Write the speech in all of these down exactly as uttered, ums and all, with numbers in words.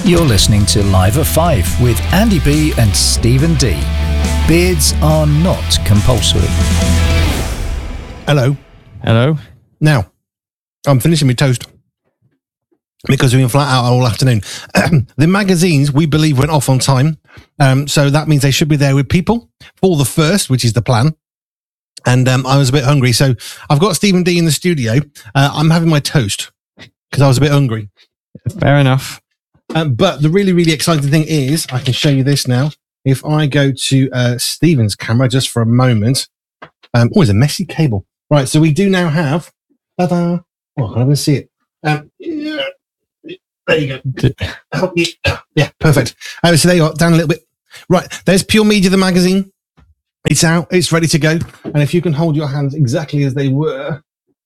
You're listening to Live at Five with Andy B and Stephen D. Beards are not compulsory. Hello. Hello. Now, I'm finishing my toast because we've been flat out all afternoon. The magazines, we believe, went off on time. Um, so that means they should be there with people for the first, which is the plan. And um, I was a bit hungry. So I've got Stephen D in the studio. Uh, I'm having my toast because I was a bit hungry. Fair enough. Um, but the really, really exciting thing is, I can show you this now. If I go to uh, Stephen's camera just for a moment. Um, oh, it's a messy cable. Right, so we do now have... Ta-da! Oh, I can't even see it. Um, yeah, there you go. Oh, yeah, yeah, perfect. Uh, so there you are, down a little bit. Right, there's Pure Media, the magazine. It's out. It's ready to go. And if you can hold your hands exactly as they were.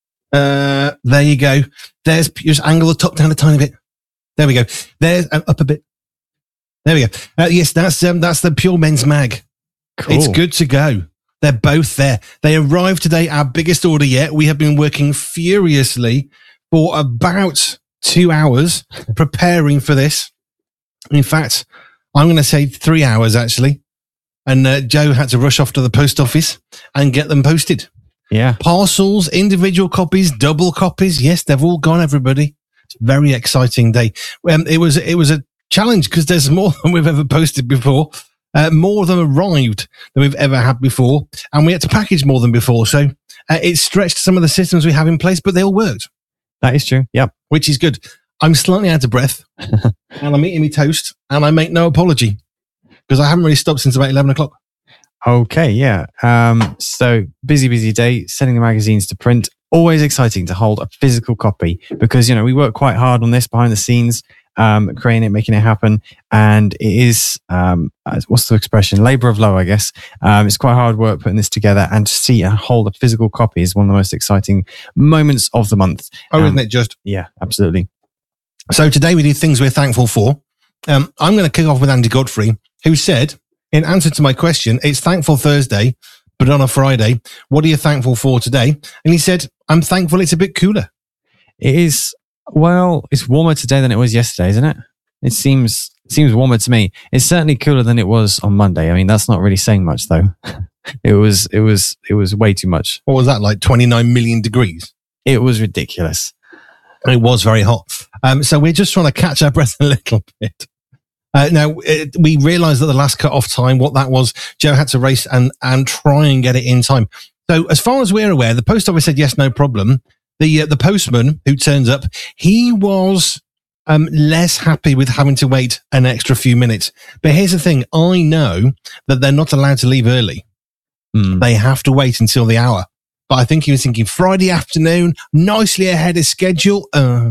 Uh, there you go. There's... Just angle the top down a tiny bit. There we go. There's uh, up a bit. There we go. Uh, yes, that's um, that's the Pure Men's Mag. Cool. It's good to go. They're both there. They arrived today, our biggest order yet. We have been working furiously for about two hours preparing for this. In fact, I'm going to say three hours actually. And uh, Joe had to rush off to the post office and get them posted. Yeah. Parcels, individual copies, double copies. Yes, they've all gone, everybody. It's a very exciting day. Um, it was it was a challenge because there's more than we've ever posted before. Uh, more of them arrived than we've ever had before. And we had to package more than before. So uh, it stretched some of the systems we have in place, but they all worked. That is true. Yep. Which is good. I'm slightly out of breath and I'm eating my toast and I make no apology because I haven't really stopped since about eleven o'clock. Okay, yeah. Um, so busy, busy day, sending the magazines to print. Always exciting to hold a physical copy because, you know, we work quite hard on this behind the scenes, um, creating it, making it happen. And it is, um, what's the expression? Labor of love, I guess. Um, it's quite hard work putting this together, and to see and hold a physical copy is one of the most exciting moments of the month. Oh, um, isn't it just? Yeah, absolutely. So today we do things we're thankful for. Um, I'm going to kick off with Andy Godfrey, who said, in answer to my question, it's Thankful Thursday, but on a Friday, what are you thankful for today? And he said, I'm thankful it's a bit cooler. It is, well, it's warmer today than it was yesterday, isn't it? It seems seems warmer to me. It's certainly cooler than it was on Monday. I mean, that's not really saying much, though. It was, it was, it was way too much. What was that, like twenty-nine million degrees? It was ridiculous. It was very hot. Um, so we're just trying to catch our breath a little bit. Uh, now, it, we realised that the last cut-off time, what that was, Joe had to race and, and try and get it in time. So as far as we're aware, the post office said, yes, no problem. The uh, the postman who turns up, he was um, less happy with having to wait an extra few minutes. But here's the thing. I know that they're not allowed to leave early. Mm. They have to wait until the hour. But I think he was thinking Friday afternoon, nicely ahead of schedule. Uh,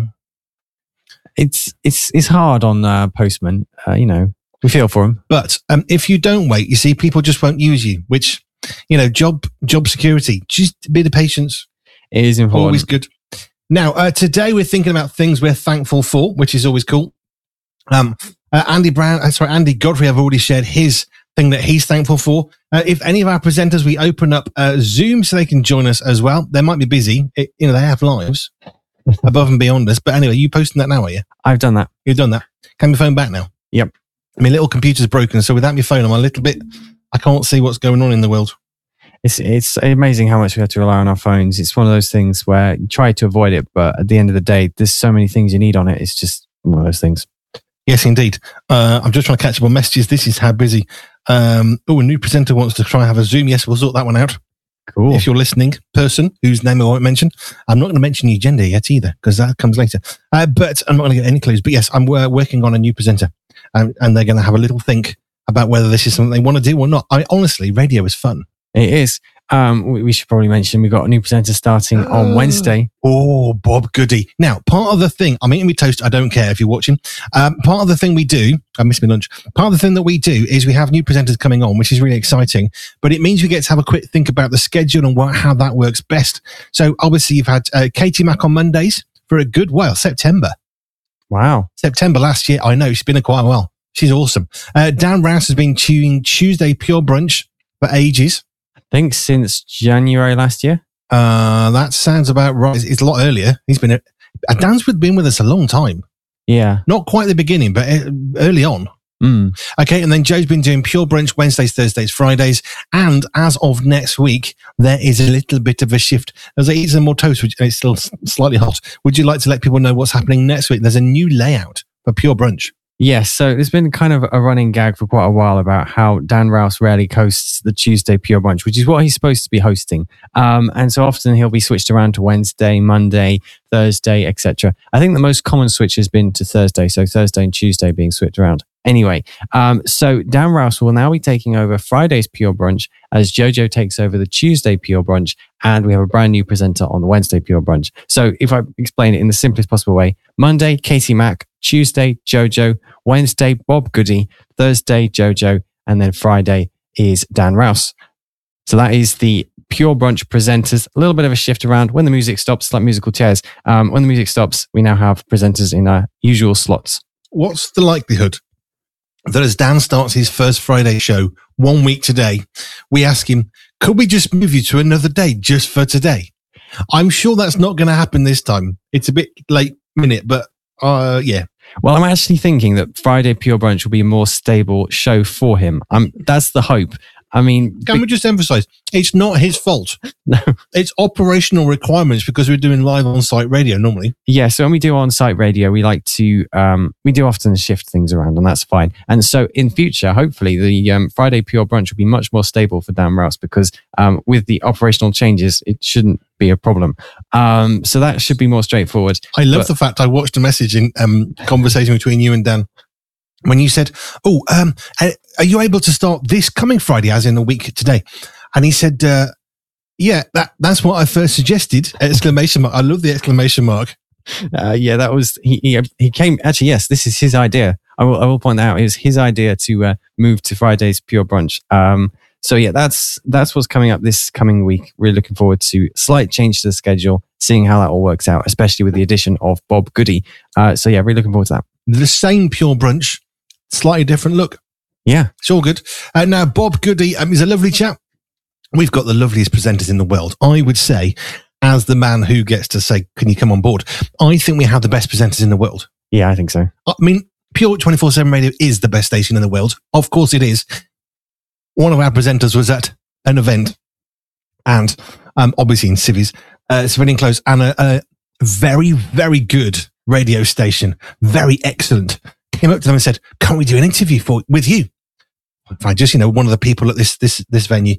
It's it's it's hard on uh, postmen. Uh, you know, we feel for them. But um, if you don't wait, you see, people just won't use you. Which, you know, job job security, just a bit of patience. It is important. Always good. Now, uh, today we're thinking about things we're thankful for, which is always cool. Um, uh, Andy Brown, uh, sorry, Andy Godfrey, have already shared his thing that he's thankful for. Uh, if any of our presenters, we open up uh, Zoom so they can join us as well. They might be busy. It, you know, they have lives. Above and beyond us. But anyway, you posting that now, are you? I've done that. You've done that. Can my phone back now? Yep. My little computer's broken, so without my phone, I'm a little bit, I can't see what's going on in the world. It's it's amazing how much we have to rely on our phones. It's one of those things where you try to avoid it, but at the end of the day, there's so many things you need on it. It's just one of those things. Yes, indeed. Uh, I'm just trying to catch up on messages. This is how busy. Um, oh, a new presenter wants to try and have a Zoom. Yes, we'll sort that one out. Cool. If you're listening, person whose name I won't mention, I'm not going to mention your gender yet either, because that comes later. Uh, but I'm not going to get any clues. But yes, I'm uh, working on a new presenter, um, and they're going to have a little think about whether this is something they want to do or not. I honestly, radio is fun. It is. Um, we, we should probably mention we've got a new presenter starting on Wednesday. Oh, Bob Goody. Now, part of the thing, I'm eating my toast. I don't care if you're watching. Um, part of the thing we do, I missed my lunch. Part of the thing that we do is we have new presenters coming on, which is really exciting. But it means we get to have a quick think about the schedule and what, how that works best. So obviously you've had uh, Katie Mack on Mondays for a good while, September. Wow. September last year. I know, she's been a quite a while. She's awesome. Uh, Dan Rouse has been tuning Tuesday Pure Brunch for ages. I think since January last year. Uh, that sounds about right. It's, it's a lot earlier. He's been, a, Dan's been with us a long time. Yeah. Not quite the beginning, but uh, early on. Mm. Okay, and then Joe's been doing Pure Brunch Wednesdays, Thursdays, Fridays, and as of next week, there is a little bit of a shift. As I eat some more toast, which it's still slightly hot, would you like to let people know what's happening next week? There's a new layout for Pure Brunch. Yes, so there's been kind of a running gag for quite a while about how Dan Rouse rarely hosts the Tuesday Pure Brunch, which is what he's supposed to be hosting. Um, and so often he'll be switched around to Wednesday, Monday, Thursday, et cetera. I think the most common switch has been to Thursday, so Thursday and Tuesday being switched around. Anyway, um, so Dan Rouse will now be taking over Friday's Pure Brunch as Jojo takes over the Tuesday Pure Brunch, and we have a brand new presenter on the Wednesday Pure Brunch. So if I explain it in the simplest possible way, Monday, Katie Mack, Tuesday, Jojo, Wednesday, Bob Goody, Thursday, Jojo, and then Friday is Dan Rouse. So that is the Pure Brunch presenters. A little bit of a shift around when the music stops, like musical chairs. Um, when the music stops, we now have presenters in our usual slots. What's the likelihood that as Dan starts his first Friday show one week today, we ask him, could we just move you to another day just for today? I'm sure that's not going to happen this time. It's a bit late minute, but uh, yeah. Well, I'm actually thinking that Friday Pure Brunch will be a more stable show for him. Um, that's the hope. I mean, can we just emphasize, it's not his fault. No. It's operational requirements because we're doing live on-site radio normally. Yeah, so when we do on-site radio, we like to, um, we do often shift things around, and that's fine. And so in future, hopefully, the um, Friday Pure Brunch will be much more stable for Dan Rouse because um, with the operational changes, it shouldn't be a problem. Um, so that should be more straightforward. I love but, the fact I watched a message in um, conversation between you and Dan when you said, oh, um, are you able to start this coming Friday, as in a week today? And he said, uh, yeah, that, that's what I first suggested, exclamation mark. I love the exclamation mark. Uh, yeah, that was, he, he he came, actually, yes, this is his idea. I will, I will point that out. It was his idea to uh, move to Friday's Pure Brunch. Um, so yeah, that's that's what's coming up this coming week. We're looking forward to slight change to the schedule, seeing how that all works out, especially with the addition of Bob Goody. Uh, so yeah, really looking forward to that. The same Pure Brunch, slightly different look. Yeah. It's all good. Uh, now, Bob Goody um, is a lovely chap. We've got the loveliest presenters in the world. I would say, as the man who gets to say, can you come on board? I think we have the best presenters in the world. Yeah, I think so. I mean, Pure twenty-four seven Radio is the best station in the world. Of course it is. One of our presenters was at an event and um, obviously in Civvies, uh, civilian clothes, and a, a very, very good radio station. Very excellent. Came up to them and said, can't we do an interview for with you? I just, you know, one of the people at this this this venue.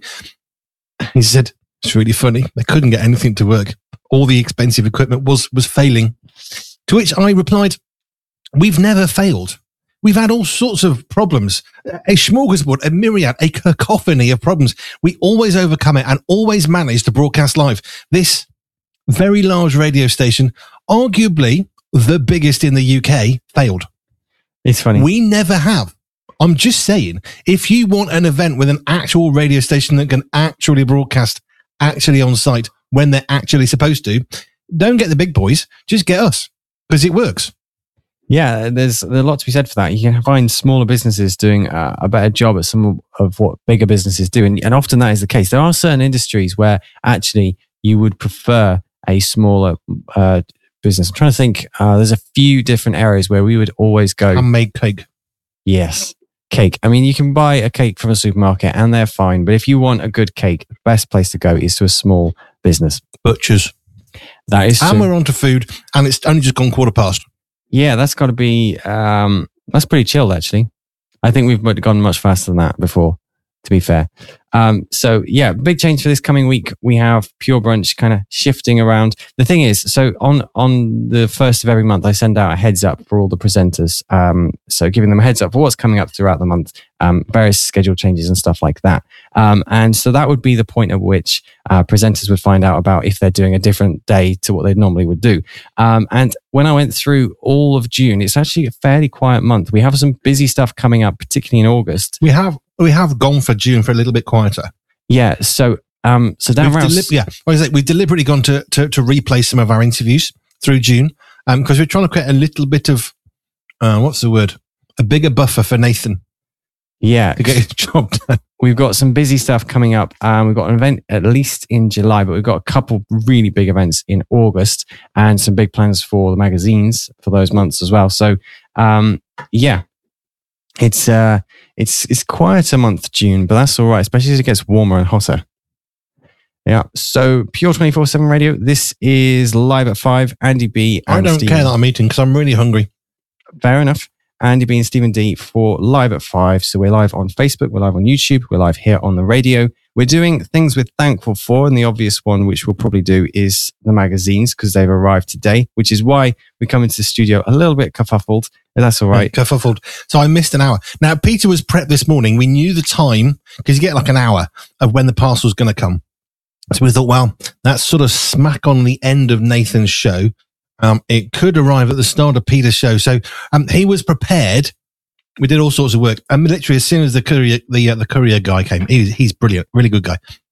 He said, it's really funny. They couldn't get anything to work. All the expensive equipment was was failing. To which I replied, we've never failed. We've had all sorts of problems, a smorgasbord, a myriad, a cacophony of problems. We always overcome it and always manage to broadcast live. This very large radio station, arguably the biggest in the U K, failed. It's funny. We never have. I'm just saying, if you want an event with an actual radio station that can actually broadcast actually on site when they're actually supposed to, don't get the big boys, just get us because it works. Yeah, there's, there's a lot to be said for that. You can find smaller businesses doing uh, a better job at some of what bigger businesses do. And, and often that is the case. There are certain industries where actually you would prefer a smaller uh, business. I'm trying to think. Uh, there's a few different areas where we would always go. Handmade cake. Yes, cake. I mean, you can buy a cake from a supermarket and they're fine. But if you want a good cake, the best place to go is to a small business. Butchers. That is true. And we're on to food and it's only just gone quarter past. Yeah, that's got to be, um, that's pretty chilled, actually. I think we've gone much faster than that before, to be fair. Um, so, yeah, big change for this coming week. We have Pure Brunch kind of shifting around. The thing is, so on, on the first of every month, I send out a heads up for all the presenters. Um, so giving them a heads up for what's coming up throughout the month, um, various schedule changes and stuff like that. Um, and so that would be the point at which uh, presenters would find out about if they're doing a different day to what they normally would do. Um, and when I went through all of June, it's actually a fairly quiet month. We have some busy stuff coming up, particularly in August. We have we have gone for June for a little bit quieter. Yeah. So um, so Dan Rouse, deli- yeah, like I say, we've deliberately gone to, to to replace some of our interviews through June because um, we're trying to create a little bit of uh, what's the word? A bigger buffer for Nathan. Yeah, to get his job done. we've got some busy stuff coming up. Um, we've got an event at least in July, but we've got a couple really big events in August and some big plans for the magazines for those months as well. So, um, yeah, it's uh, it's it's quite a month, June, but that's all right, especially as it gets warmer and hotter. Yeah. So Pure twenty-four seven Radio. This is live at five. Andy B. And I don't Stephen. care that I'm eating because I'm really hungry. Fair enough. Andy B and Stephen D for live at five. So we're live on Facebook, we're live on YouTube, we're live here on the radio. We're doing things we're thankful for, and the obvious one, which we'll probably do, is the magazines because they've arrived today, which is why we come into the studio a little bit kerfuffled. That's all right. Kerfuffled. So I missed an hour. Now, Peter was prepped this morning. We knew the time because you get like an hour of when the parcel's going to come. So we thought, well, that's sort of smack on the end of Nathan's show. Um, it could arrive at the start of Peter's show. So um, he was prepared. We did all sorts of work. And literally, as soon as the courier, the uh, the courier guy came, he, he's brilliant, really good guy.